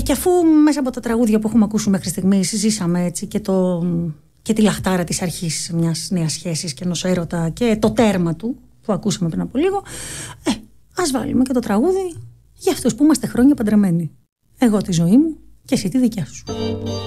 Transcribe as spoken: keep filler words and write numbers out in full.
και αφού μέσα από τα τραγούδια που έχουμε ακούσει μέχρι στιγμής ζήσαμε έτσι και, το, και τη λαχτάρα της αρχής μιας νέας σχέσης και ενός έρωτα και το τέρμα του που ακούσαμε πριν από λίγο, ε, ας βάλουμε και το τραγούδι για αυτούς που είμαστε χρόνια παντρεμένοι. Εγώ τη ζωή μου και εσύ τη δικιά σου.